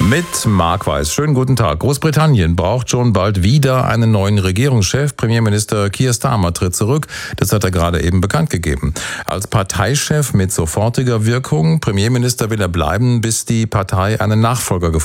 Mit Mark Weiß. Schönen guten Tag. Großbritannien braucht schon bald wieder einen neuen Regierungschef. Premierminister Keir Starmer tritt zurück. Das hat er gerade eben bekannt gegeben. Als Parteichef mit sofortiger Wirkung. Premierminister will er bleiben, bis die Partei einen Nachfolger gefunden hat.